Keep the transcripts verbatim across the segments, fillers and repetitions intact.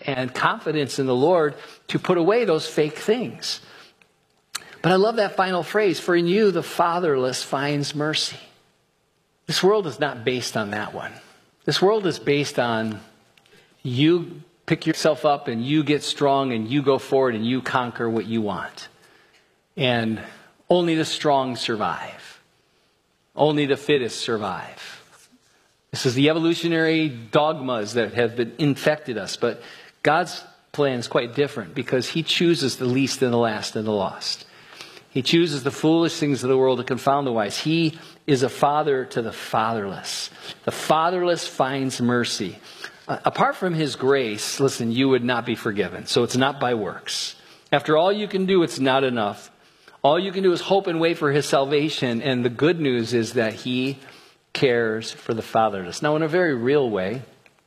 and confidence in the Lord to put away those fake things. But I love that final phrase, for in you the fatherless finds mercy. This world is not based on that one. This world is based on you pick yourself up and you get strong and you go forward and you conquer what you want. And only the strong survive. Only the fittest survive. This is the evolutionary dogmas that have been infected us. But God's plan is quite different because he chooses the least and the last and the lost. He chooses the foolish things of the world to confound the wise. He is a father to the fatherless. The fatherless finds mercy. Uh, apart from his grace, listen, you would not be forgiven. So it's not by works. After all you can do, it's not enough. All you can do is hope and wait for his salvation. And the good news is that he cares for the fatherless. Now, in a very real way,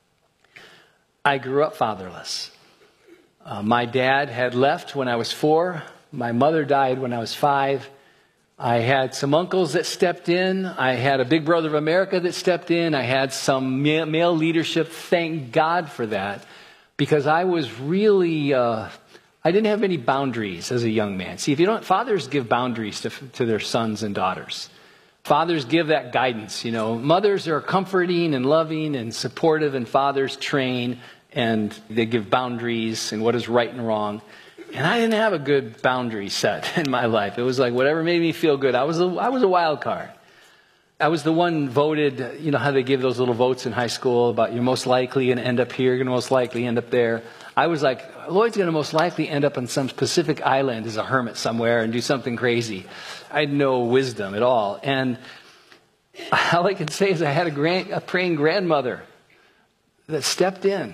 I grew up fatherless. Uh, my dad had left when I was four. My mother died when I was five. I had some uncles that stepped in. I had a big brother of America that stepped in. I had some male leadership. Thank God for that. Because I was really, uh, I didn't have any boundaries as a young man. See, if you don't, fathers give boundaries to, to their sons and daughters. Fathers give that guidance, you know. Mothers are comforting and loving and supportive, and fathers train and they give boundaries and what is right and wrong. And I didn't have a good boundary set in my life. It was like whatever made me feel good. I was a, I was a wild card. I was the one voted, you know how they give those little votes in high school about you're most likely going to end up here, you're going to most likely end up there. I was like, Lloyd's going to most likely end up on some specific island as a hermit somewhere and do something crazy. I had no wisdom at all. And all I can say is I had a, grand, a praying grandmother that stepped in.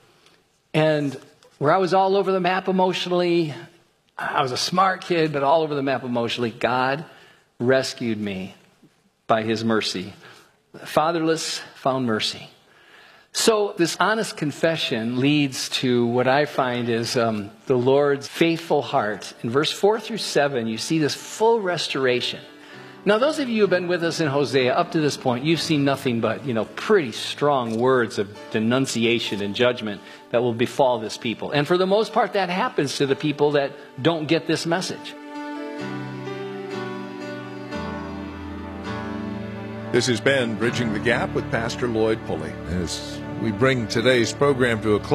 And where I was all over the map emotionally, I was a smart kid, but all over the map emotionally, God rescued me by his mercy. Fatherless found mercy. So this honest confession leads to what I find is um, the Lord's faithful heart. In verse four through seven, you see this full restoration. Now, those of you who have been with us in Hosea up to this point, you've seen nothing but, you know, pretty strong words of denunciation and judgment that will befall this people. And for the most part, that happens to the people that don't get this message. This has been Bridging the Gap with Pastor Lloyd Pulley. As we bring today's program to a close,